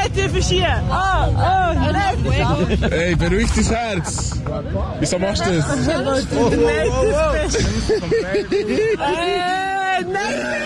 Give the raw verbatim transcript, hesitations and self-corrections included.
Meter für Ski. Ah, ah, nein. Ey, beruhig dein Herz. Wieso machst du das? Der Meter ist best. Äh, nein.